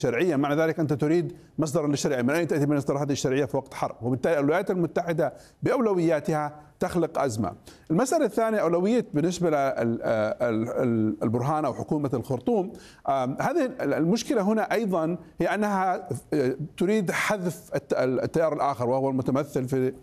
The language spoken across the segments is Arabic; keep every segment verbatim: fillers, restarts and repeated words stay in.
شرعية، معنى ذلك أنت تريد مصدرا للشرعية. من أين تأتي مصدر هذه الشرعية في وقت حرب؟ وبالتالي الولايات المتحدة بأولوياتها تخلق أزمة. المسألة الثانية أولوية بالنسبة للبرهان أو حكومة الخرطوم. هذه المشكلة هنا أيضا هي أنها تريد حذف التيار الآخر وهو المتمثل في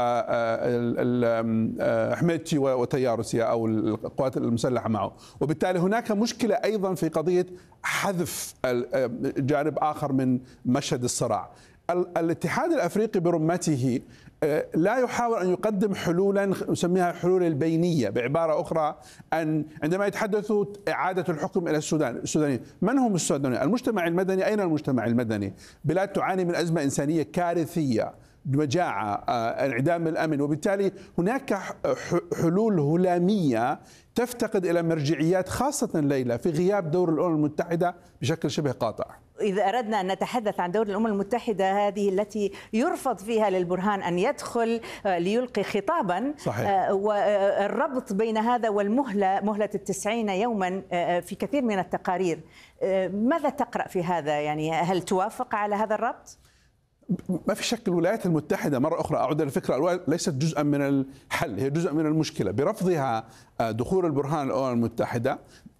حميتي وتيارسيا أو القوات المسلحة معه، وبالتالي هناك مشكلة أيضا في قضية حذف جانب آخر من مشهد الصراع. الاتحاد الأفريقي برمته لا يحاول أن يقدم حلولا نسميها حلول البينية، بعبارة أخرى أن عندما يتحدثوا إعادة الحكم إلى السودان السودانيين، من هم السودانيين؟ المجتمع المدني. أين المجتمع المدني؟ بلاد تعاني من أزمة إنسانية كارثية، مجاعة، انعدام الأمن، وبالتالي هناك حلول هلامية تفتقد إلى مرجعيات، خاصة ليلى في غياب دور الأمم المتحدة بشكل شبه قاطع. إذا أردنا أن نتحدث عن دور الأمم المتحدة، هذه التي يرفض فيها للبرهان أن يدخل ليلقي خطابا. صحيح. والربط بين هذا والمهلة، مهلة التسعين يوما في كثير من التقارير، ماذا تقرأ في هذا؟ يعني هل توافق على هذا الربط؟ ما في شك الولايات المتحدة مرة أخرى أعود الفكرة ليست جزءا من الحل، هي جزء من المشكلة برفضها دخول البرهان الأمم المتحدة.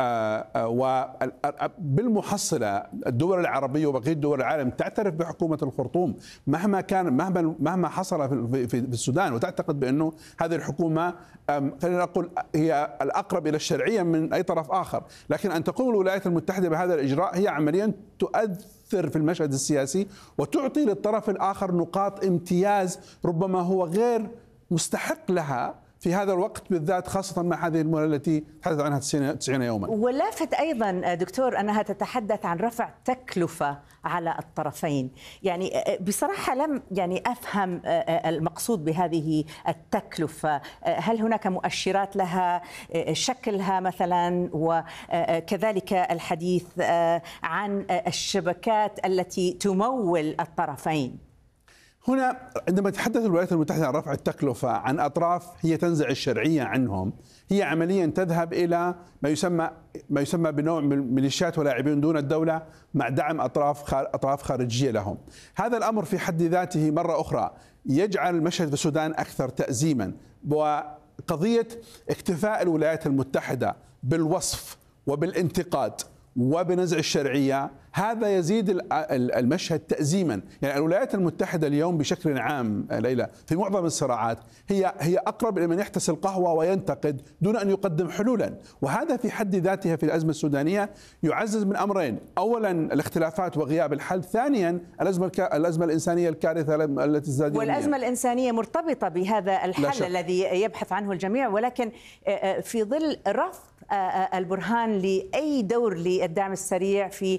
وبالمحصلة الدول العربية وبقية دول العالم تعترف بحكومة الخرطوم مهما كان مهما مهما حصل في السودان، وتعتقد بأنه هذه الحكومة خلينا نقول هي الأقرب إلى الشرعية من أي طرف آخر. لكن أن تقوم الولايات المتحدة بهذا الإجراء هي عمليا تؤثر في المشهد السياسي وتعطي للطرف الآخر نقاط امتياز ربما هو غير مستحق لها في هذا الوقت بالذات، خاصة مع هذه المهلة التي تحدث عنها تسعين يوما. ولافت أيضا دكتور أنها تتحدث عن رفع تكلفة على الطرفين. يعني بصراحة لم يعني أفهم المقصود بهذه التكلفة. هل هناك مؤشرات لها شكلها مثلا، وكذلك الحديث عن الشبكات التي تمول الطرفين؟ هنا عندما تتحدث الولايات المتحدة عن رفع التكلفة عن أطراف هي تنزع الشرعية عنهم، هي عمليا تذهب إلى ما يسمى ما يسمى بنوع من الميليشيات ولاعبين دون الدولة مع دعم أطراف أطراف خارجية لهم. هذا الأمر في حد ذاته مرة أخرى يجعل المشهد في السودان أكثر تأزيما، وقضية اكتفاء الولايات المتحدة بالوصف وبالانتقاد وبنزع الشرعية هذا يزيد المشهد تأزيما. يعني الولايات المتحدة اليوم بشكل عام ليلى في معظم الصراعات هي هي أقرب إلى من يحتسي القهوة وينتقد دون أن يقدم حلولا، وهذا في حد ذاتها في الأزمة السودانية يعزز من أمرين: أولا الاختلافات وغياب الحل، ثانيا الأزمة الأزمة الإنسانية الكارثة التي ازدادت. والأزمة الإنسانية مرتبطة بهذا الحل الذي يبحث عنه الجميع، ولكن في ظل رفض البرهان لأي دور للدعم السريع في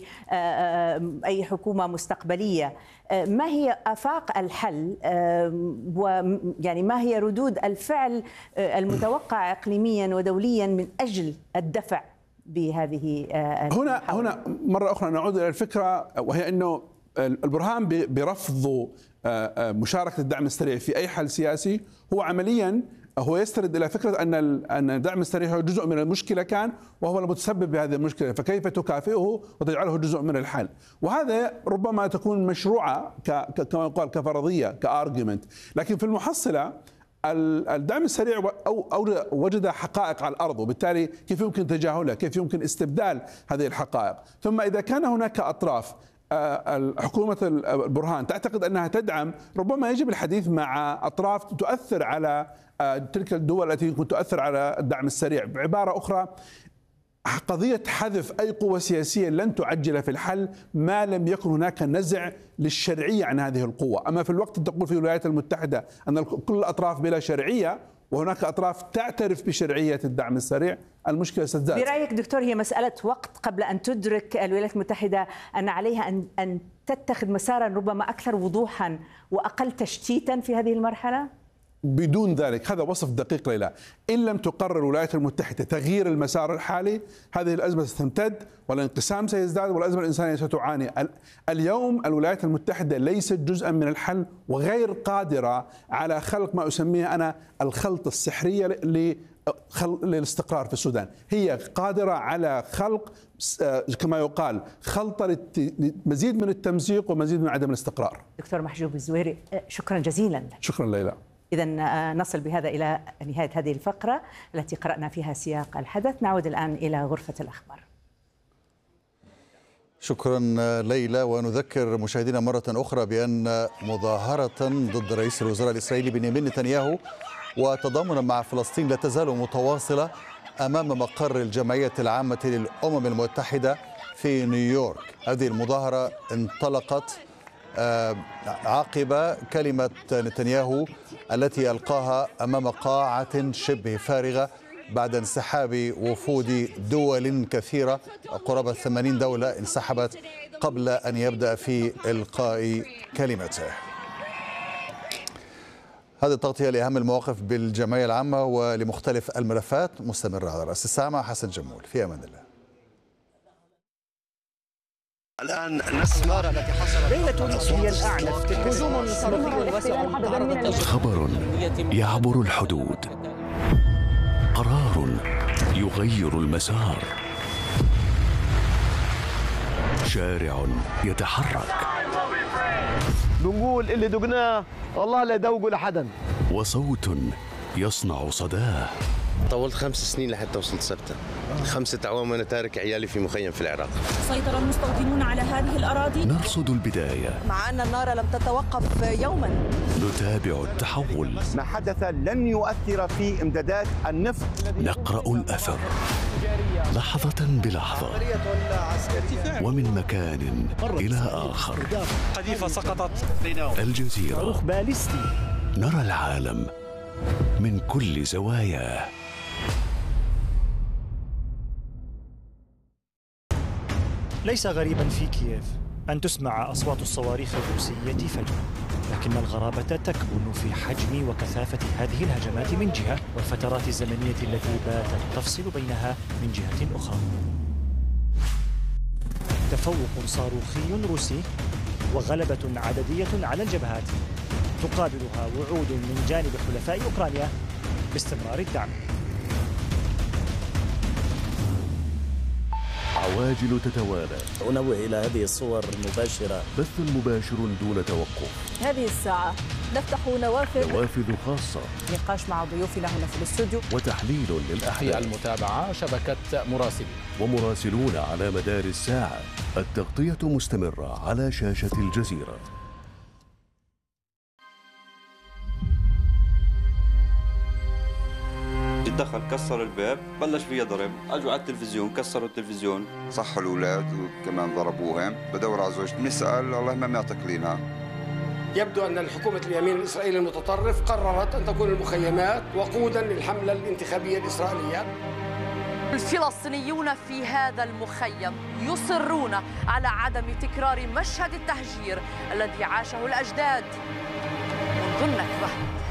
أي حكومة مستقبلية، ما هي آفاق الحل ويعني ما هي ردود الفعل المتوقعة إقليميا ودوليا من أجل الدفع بهذه هنا هنا مرة أخرى نعود إلى الفكرة، وهي أنه البرهان برفض مشاركة الدعم السريع في أي حل سياسي هو عمليا هو يستند إلى فكرة أن أن الدعم السريع هو جزء من المشكلة كان، وهو المتسبب بهذه المشكلة، فكيف تكافئه وتجعله جزء من الحل؟ وهذا ربما تكون مشروعة كما يقال كفرضية كارجيومنت، لكن في المحصلة الدعم السريع أو أو وجد حقائق على الأرض، وبالتالي كيف يمكن تجاهلها؟ كيف يمكن استبدال هذه الحقائق؟ ثم إذا كان هناك أطراف حكومة البرهان تعتقد أنها تدعم، ربما يجب الحديث مع أطراف تؤثر على تلك الدول التي يمكن تؤثر على الدعم السريع. بعبارة أخرى قضية حذف أي قوة سياسية لن تعجل في الحل ما لم يكن هناك نزع للشرعية عن هذه القوة. أما في الوقت تقول في الولايات المتحدة أن كل الأطراف بلا شرعية وهناك أطراف تعترف بشرعية الدعم السريع، المشكلة ستزداد. برأيك دكتور هي مسألة وقت قبل أن تدرك الولايات المتحدة أن عليها أن أن تتخذ مسارا ربما أكثر وضوحا وأقل تشتيتا في هذه المرحلة؟ بدون ذلك هذا وصف دقيق ليلى، إن لم تقرر الولايات المتحدة تغيير المسار الحالي هذه الأزمة ستمتد والانقسام سيزداد والأزمة الإنسانية ستعاني. اليوم الولايات المتحدة ليست جزءا من الحل وغير قادرة على خلق ما أسميه أنا الخلطة السحرية للاستقرار في السودان، هي قادرة على خلق كما يقال خلطة لمزيد من التمزيق ومزيد من عدم الاستقرار. دكتور محجوب الزويري، شكرا جزيلا. شكرا ليلى. إذا نصل بهذا إلى نهاية هذه الفقرة التي قرأنا فيها سياق الحدث. نعود الآن إلى غرفة الأخبار. شكرا ليلى. ونذكر مشاهدينا مرة أخرى بأن مظاهرة ضد رئيس الوزراء الإسرائيلي بنيامين نتنياهو وتضامنا مع فلسطين لا تزال متواصلة أمام مقر الجمعية العامة للأمم المتحدة في نيويورك. هذه المظاهرة انطلقت عقب كلمة نتنياهو التي ألقاها أمام قاعة شبه فارغة بعد انسحاب وفود دول كثيرة، قرابة ثمانين دولة انسحبت قبل أن يبدأ في إلقاء كلمته. هذه التغطية لأهم المواقف بالجمعية العامة ولمختلف الملفات مستمرة على رأس الساعة مع حسن جمول. في أمان الله. الآن نسمع التي حصلت ليلة هي الأعنف هجوم صاروخي واسع. خبر يعبر الحدود، قرار يغير المسار، شارع يتحرك، بنقول اللي دقناه والله لا يدوقوا لحدا، وصوت يصنع صداه. طولت خمس سنين لحتى وصلت سبتة، خمسة أعوام وأنا تارك عيالي في مخيم في العراق. سيطر المستوطنون على هذه الأراضي. نرصد البداية مع أن النار لم تتوقف يوما. نتابع التحول. ما حدث لن يؤثر في إمدادات النفط. نقرأ الأثر لحظة بلحظة ومن مكان إلى آخر. قذيفة سقطت. الجزيرة باليستي. نرى العالم من كل زواياه. ليس غريبا في كييف أن تسمع أصوات الصواريخ الروسية فجأة، لكن الغرابة تكمن في حجم وكثافة هذه الهجمات من جهة، والفترات الزمنية التي باتت تفصل بينها من جهة أخرى. تفوق صاروخي روسي وغلبة عددية على الجبهات تقابلها وعود من جانب حلفاء أوكرانيا باستمرار الدعم. عواجل تتوالى. أنوه إلى هذه الصور المباشرة. بث مباشر دون توقف. هذه الساعة نفتح نوافذ نوافذ خاصة. نقاش مع ضيوفنا هنا في الاستوديو. وتحليل للأحداث. المتابعة شبكة مراسلين. ومراسلون على مدار الساعة. التغطية مستمرة على شاشة الجزيرة. دخل كسر الباب، بلش فيها ضرب، اجوا على التلفزيون كسروا التلفزيون، صحوا الاولاد وكمان ضربوهم. بدور على زوجتي بنسال الله ما معطيك لينا. يبدو ان الحكومه اليمين الاسرائيلي المتطرف قررت ان تكون المخيمات وقودا للحمله الانتخابيه الاسرائيليه. الفلسطينيون في هذا المخيم يصرون على عدم تكرار مشهد التهجير الذي عاشه الاجداد منذ النكبه.